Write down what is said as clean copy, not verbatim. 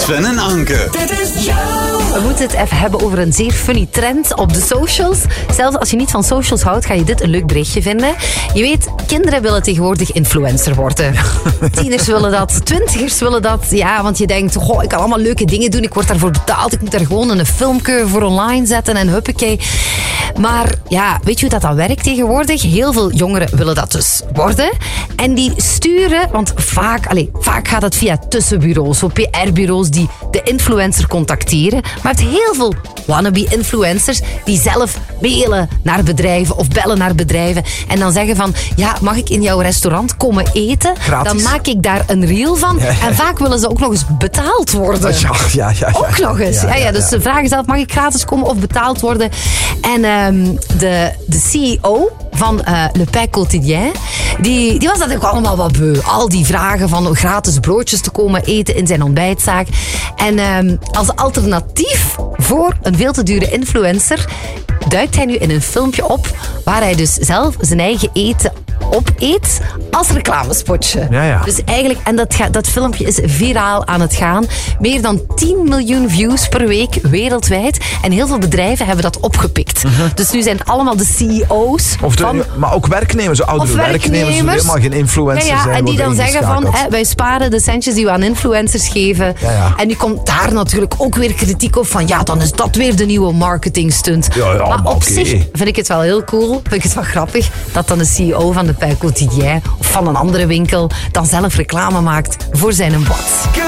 Sven en Anke. Dit is jouw... We moeten het even hebben over een zeer funny trend op de socials. Zelfs als je niet van socials houdt, ga je dit een leuk berichtje vinden. Je weet, kinderen willen tegenwoordig influencer worden. Tieners willen dat, twintigers willen dat. Ja, want je denkt, goh, ik kan allemaal leuke dingen doen. Ik word daarvoor betaald. Ik moet daar gewoon een filmpje voor online zetten en huppakee. Maar ja, weet je hoe dat dan werkt tegenwoordig? Heel veel jongeren willen dat dus worden. En die sturen, want vaak gaat het via tussenbureaus, zo PR-bureaus die de influencer contacteren. Maar je hebt heel veel wannabe-influencers die zelf mailen naar bedrijven of bellen naar bedrijven en dan zeggen van, ja, mag ik in jouw restaurant komen eten? Gratis. Dan maak ik daar een reel van. Ja. En vaak willen ze ook nog eens betaald worden. Ja. Ook nog eens. Ja. Dus de vraag is altijd, mag ik gratis komen of betaald worden? En de CEO van Le Pain Quotidien, die was dat ook allemaal wat beu. Al die vragen van gratis broodjes te komen eten in zijn ontbijtzaak. En als alternatief voor een veel te dure influencer duikt hij nu in een filmpje op waar hij dus zelf zijn eigen eten opeet als reclamespotje. Ja. Dus eigenlijk, en dat filmpje is viraal aan het gaan. Meer dan 10 miljoen views per week wereldwijd. En heel veel bedrijven hebben dat opgepikt. Dus nu zijn het allemaal de CEO's maar ook werknemers, oudere werknemers die helemaal geen influencers zijn. En die dan zeggen van, wij sparen de centjes die we aan influencers geven. Ja. En nu komt daar natuurlijk ook weer kritiek op van, ja, dan is dat weer de nieuwe marketingstunt. Maar op zich vind ik het wel heel cool, vind ik het wel grappig, dat dan de CEO van de Pain Quotidien of van een andere winkel dan zelf reclame maakt voor zijn bod.